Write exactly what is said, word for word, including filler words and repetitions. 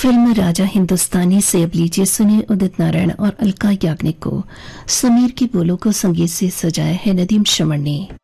Film Raja Hindustani से अब लीजिए सुने उदित नारायण और अलका याग्निक को। समीर की बोलों को संगीत से सजाया है नदीम श्रवण ने।